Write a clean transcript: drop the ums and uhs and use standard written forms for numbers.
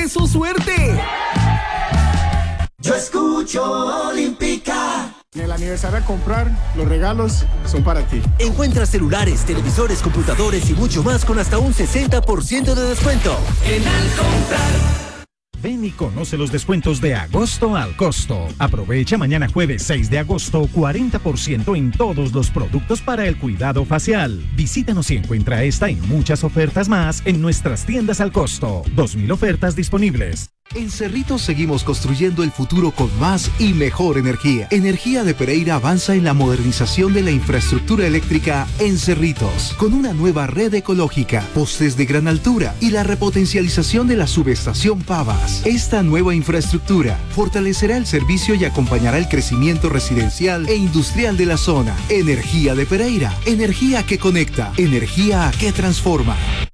es su suerte. Yo escucho Olímpica. En el aniversario a comprar, los regalos son para ti. Encuentra celulares, televisores, computadores y mucho más con hasta un 60% de descuento. En Al Comprar. Ven y conoce los descuentos de agosto al costo. Aprovecha mañana jueves 6 de agosto 40% en todos los productos para el cuidado facial. Visítanos y encuentra esta y muchas ofertas más en nuestras tiendas al costo. 2.000 ofertas disponibles. En Cerritos seguimos construyendo el futuro con más y mejor energía. Energía de Pereira avanza en la modernización de la infraestructura eléctrica en Cerritos, con una nueva red ecológica, postes de gran altura y la repotencialización de la subestación Pavas. Esta nueva infraestructura fortalecerá el servicio y acompañará el crecimiento residencial e industrial de la zona. Energía de Pereira, energía que conecta, energía que transforma.